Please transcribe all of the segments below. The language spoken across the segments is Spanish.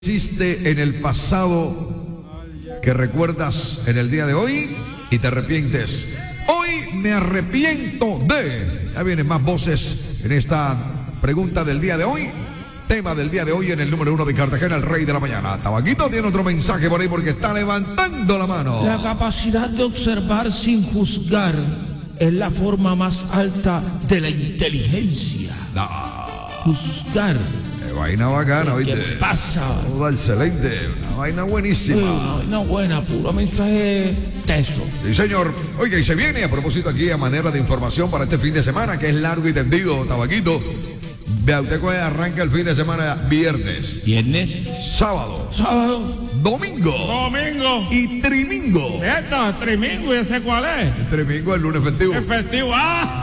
hiciste en el pasado que recuerdas en el día de hoy y te arrepientes? Hoy me arrepiento de... Ya vienen más voces en esta pregunta del día de hoy. Tema del día de hoy en el número 1 de Cartagena, el rey de la mañana. Tabaquito tiene otro mensaje por ahí porque está levantando la mano. La capacidad de observar sin juzgar es la forma más alta de la inteligencia. Juzgar. Vaina bacana, ¿viste? ¿Qué pasa? Todo excelente, una vaina buenísima. Una vaina buena, puro mensaje teso. Sí, señor. Oiga, y se viene a propósito aquí a manera de información para este fin de semana, que es largo y tendido, Tabaquito. Vea, usted arranca el fin de semana viernes. Viernes. Sábado. Sábado. Domingo. Domingo. Y trimingo. Esto, trimingo, ¿y ese cuál es? El trimingo es el lunes festivo. El festivo.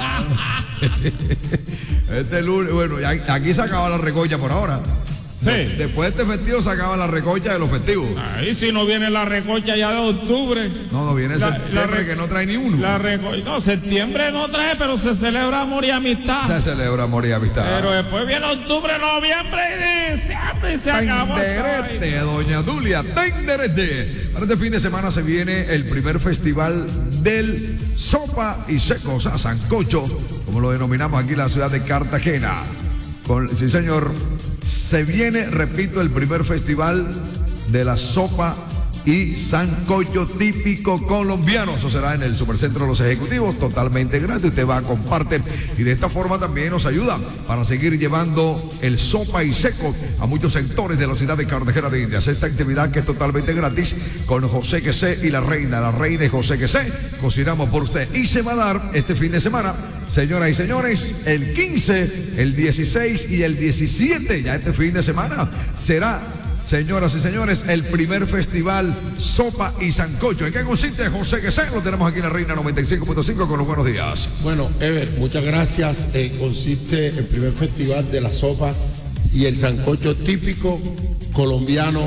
Este lunes, bueno, aquí se acaba la recolla por ahora. Sí. Después de este festivo se acaba la recolla de los festivos. Ahí si no viene la recocha ya de octubre. No viene septiembre que no trae ni uno. No, septiembre no trae, pero se celebra amor y amistad. Se celebra amor y amistad. Pero después viene octubre, noviembre y diciembre y se acabó. Tenderete, doña Dulia, tenderete. Para este fin de semana se viene el primer festival del sopa y seco, o sea, sancocho, como lo denominamos aquí en la ciudad de Cartagena. Sí, señor. Se viene, repito, el primer festival de la sopa y sancocho típico colombiano. Eso será en el Supercentro de los Ejecutivos, totalmente gratis. Usted va a compartir y de esta forma también nos ayuda para seguir llevando el sopa y seco a muchos sectores de la ciudad de Cartagena de Indias. Esta actividad que es totalmente gratis con José Quesé y la reina y José Quesé. Cocinamos por usted y se va a dar este fin de semana, señoras y señores, el 15, el 16 y el 17. Ya este fin de semana será, señoras y señores, el primer festival Sopa y Sancocho. ¿En qué consiste, José Quesé? Lo tenemos aquí en la Reina 95.5 con los buenos días. Bueno, Ever, muchas gracias. Consiste el primer festival de la sopa y el sancocho típico colombiano.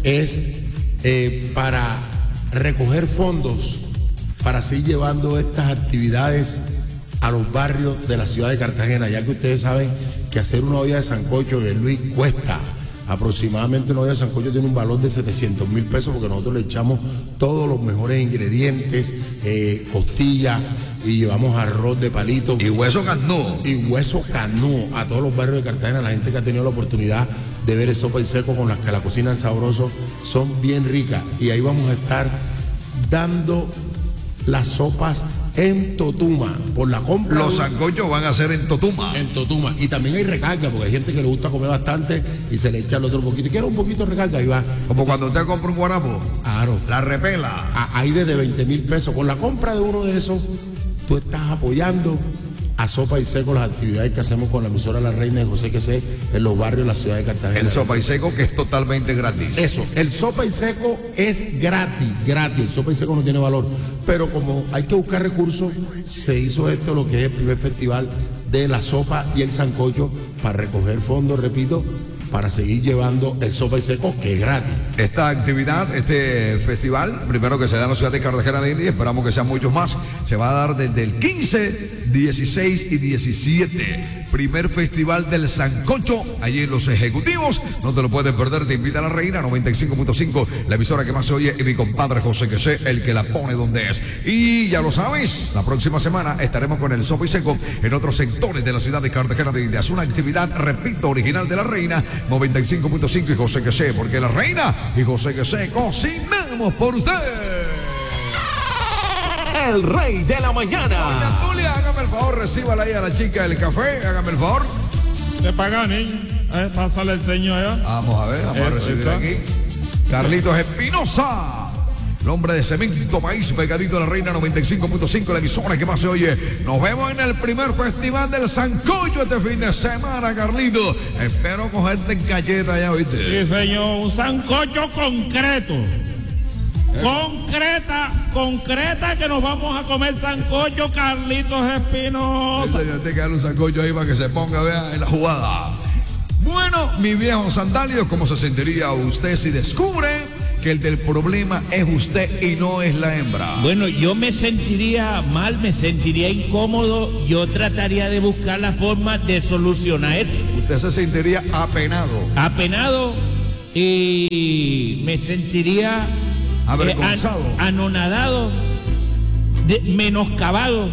Es para recoger fondos para seguir llevando estas actividades a los barrios de la ciudad de Cartagena, ya que ustedes saben que hacer una olla de sancocho, Luis, cuesta. Aproximadamente una olla de sancocho tiene un valor de 700.000 pesos porque nosotros le echamos todos los mejores ingredientes, costilla, y llevamos arroz de palito. Y hueso canú. Y hueso canú a todos los barrios de Cartagena. La gente que ha tenido la oportunidad de ver el sopa y seco con las que la cocinan sabroso, son bien ricas. Y ahí vamos a estar dando las sopas en Totuma por la compra. Los sancochos van a ser en Totuma. En Totuma. Y también hay recarga, porque hay gente que le gusta comer bastante y se le echa el otro poquito. Y quiere un poquito de recarga, ahí va. Como cuando usted compra un guarapo. Claro. La repela. Hay desde 20.000 pesos. Con la compra de uno de esos, tú estás apoyando a Sopa y Seco las actividades que hacemos con la emisora La Reina de José Quesé en los barrios de la ciudad de Cartagena. El Sopa y Seco que es totalmente gratis. Eso, el Sopa y Seco es gratis. El Sopa y Seco no tiene valor. Pero como hay que buscar recursos, se hizo esto, lo que es el primer festival de la sopa y el sancocho, para recoger fondos, repito, para seguir llevando el sopa y seco, que es gratis. Esta actividad, este festival, primero que se da en la ciudad de Cartagena de Indias, esperamos que sean muchos más, se va a dar desde el 15, 16 y 17. Primer festival del sancocho, allí en los Ejecutivos. No te lo puedes perder, te invita a la Reina 95.5, la emisora que más se oye, y mi compadre José Quesé, el que la pone donde es. Y ya lo sabes, la próxima semana estaremos con el sopa y seco en otros sectores de la ciudad de Cartagena de Indias. Una actividad, repito, original de la Reina 95.5 y José Quesé, porque la Reina y José Quesé cocinamos por usted. El rey de la mañana. Doña Tulia, hágame el favor, recíbala ahí a la chica del café, hágame el favor. ¿Te pagan, niño? Pásale el señor allá. Vamos a ver, vamos a recibir aquí. Carlitos Espinosa, el hombre de Cemento País, pegadito de la Reina 95.5, la emisora que más se oye. Nos vemos en el primer festival del sancocho este fin de semana, Carlito. Espero cogerte en galleta ya, ¿viste? Sí, señor, un sancocho concreto. Concreta que nos vamos a comer sancocho, Carlitos Espinosa. Te queda un sancocho ahí para que se ponga, vea, en la jugada. Bueno, mi viejo Sandalio, ¿cómo se sentiría usted si descubre que el del problema es usted y no es la hembra? Bueno, yo me sentiría mal, me sentiría incómodo. Yo trataría de buscar la forma de solucionar eso. Usted se sentiría apenado. Apenado y me sentiría avergonzado, anonadado, menoscabado.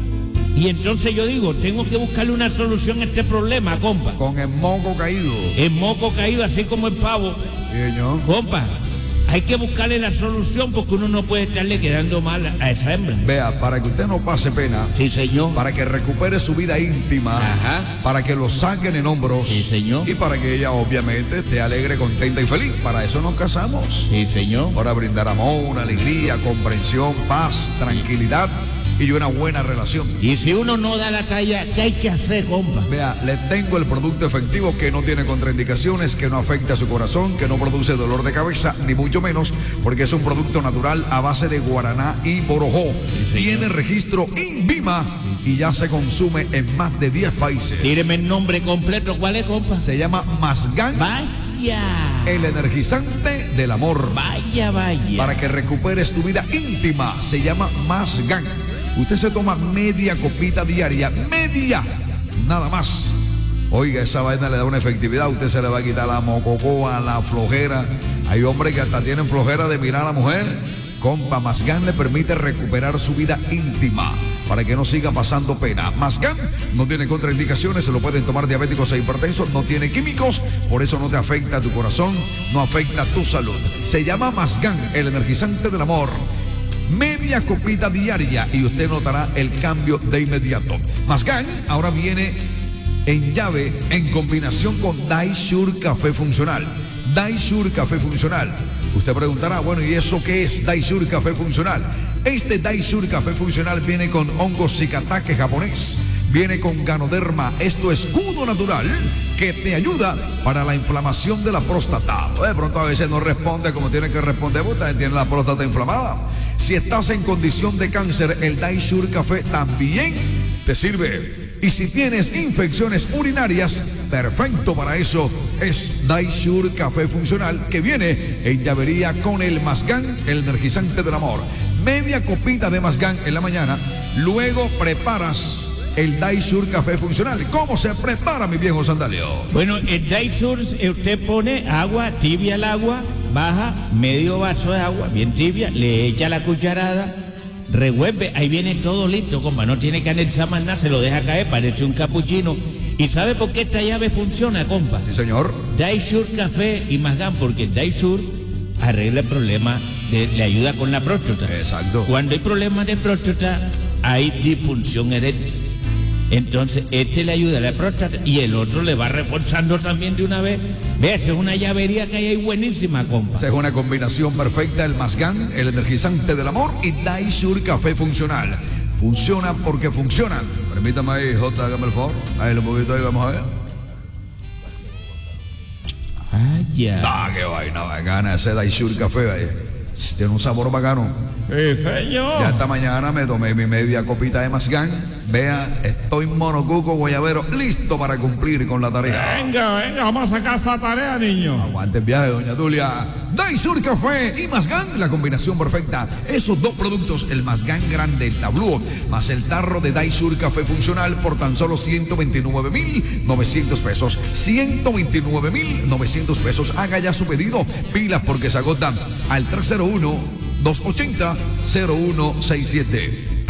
Y entonces yo digo, tengo que buscarle una solución a este problema, compa. con el moco caído. El moco caído, así como el pavo. Sí, señor. Compa, hay que buscarle la solución porque uno no puede estarle quedando mal a esa hembra. Vea, para que usted no pase pena, Sí, señor. para que recupere su vida íntima, Ajá. para que lo saquen en hombros, Sí, señor. y para que ella obviamente esté alegre, contenta y feliz. Para eso nos casamos, Sí, señor. para brindar amor, alegría, comprensión, paz, tranquilidad y una buena relación. Y si uno no da la talla, ¿qué hay que hacer, compa? Vea, le tengo el producto efectivo que no tiene contraindicaciones, que no afecta a su corazón, que no produce dolor de cabeza, ni mucho menos, porque es un producto natural a base de guaraná y borojó. Tiene registro INVIMA y ya se consume en más de 10 países. Tíreme el nombre completo, ¿cuál es, compa? Se llama Masgan, Vaya, el energizante del amor. vaya, vaya. Para que recuperes tu vida íntima, se llama Masgan. Usted se toma media copita diaria, media, nada más. Oiga, esa vaina le da una efectividad. Usted se le va a quitar la mococoa, la flojera. Hay hombres que hasta tienen flojera de mirar a la mujer. Compa, Masgan le permite recuperar su vida íntima para que no siga pasando pena. Masgan no tiene contraindicaciones, se lo pueden tomar diabéticos e hipertensos, no tiene químicos, por eso no te afecta a tu corazón, no afecta a tu salud. Se llama Masgan, el energizante del amor. Media copita diaria y usted notará el cambio de inmediato. Masgan ahora viene en llave en combinación con Daisur Café Funcional. Daisur Café Funcional. Usted preguntará, bueno, ¿y eso qué es Daisur Café Funcional? Este Daisur Café Funcional viene con hongo shikatake japonés. Viene con Ganoderma, esto es escudo natural que te ayuda para la inflamación de la próstata. De pronto a veces no responde como tiene que responder, usted tiene la próstata inflamada. Si estás en condición de cáncer, el Daisur Café también te sirve. Y si tienes infecciones urinarias, perfecto para eso es Daisur Café Funcional, que viene en llavería con el Masgan, el energizante del amor. Media copita de Masgan en la mañana, luego preparas el Daisur Café Funcional. ¿Cómo se prepara, mi viejo Sandalio? Bueno, el Daisur, usted pone agua, tibia el agua, baja medio vaso de agua, bien tibia, le echa la cucharada, revuelve, ahí viene todo listo, compa, no tiene que anexar más nada, se lo deja caer, parece un capuchino. ¿Y sabe por qué esta llave funciona, compa? Sí, señor. Daisur Café y Masgan, porque el Daisur arregla el problema, le ayuda con la próstata. Exacto. Cuando hay problemas de próstata, hay disfunción eréctil. Entonces, este le ayuda a la próstata y el otro le va reforzando también de una vez. Vea, esa es una llavería que hay ahí buenísima, compa. Esa es una combinación perfecta, el Masgan, el energizante del amor y Daisur Café Funcional. Funciona porque funcionan. Permítame ahí, Jota, hágame el favor. Ahí un poquito ahí, vamos a ver. Vaya. Ah, qué vaina bacana ese Daisur Café, ahí. Tiene un sabor bacano. Sí, señor. Ya esta mañana me tomé mi media copita de Masgan. Vea, estoy monocuco guayabero, listo para cumplir con la tarea. Venga, venga, vamos a sacar esta tarea, niño. Aguante el viaje, doña Tulia. Daisur Café y Masgan, la combinación perfecta. Esos dos productos, el Masgan grande, el tablúo, más el tarro de Daisur Café Funcional por tan solo 129.900 pesos. 129.900 pesos. Haga ya su pedido. Pilas porque se agotan al 301-280-0167.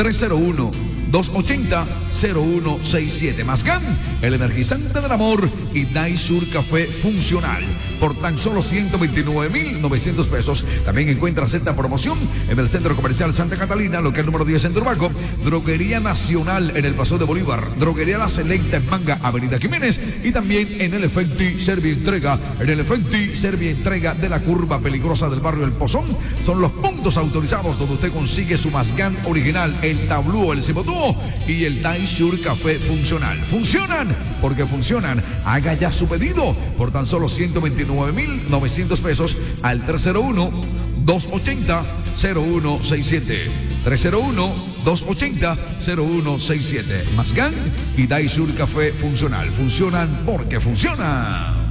301-280-0167. Masgan, el energizante del amor y Daisur Café Funcional por tan solo 129.900 pesos. También encuentras esta promoción en el Centro Comercial Santa Catalina, local número 10 en Turbaco, Droguería Nacional en el Paso de Bolívar, Droguería La Selecta en Manga, Avenida Jiménez, y también en el Efecti Servientrega, de la curva peligrosa del barrio El Pozón. Son los puntos autorizados donde usted consigue su Masgan original, el tablúo, el cibotúo y el Daisur Café Funcional. Funcionan porque funcionan. Haga ya su pedido por tan solo 129.900 pesos al 301-280-0167. 301-280-0167. Masgan y Daisur Café Funcional. Funcionan porque funcionan.